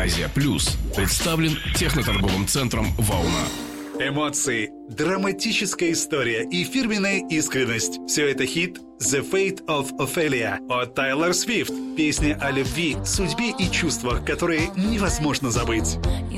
Азия Плюс представлен техноторговым центром «Волна». Эмоции, драматическая история и фирменная искренность. Все это хит «The Fate of Ophelia» от Taylor Swift. Песня о любви, судьбе и чувствах, которые невозможно забыть.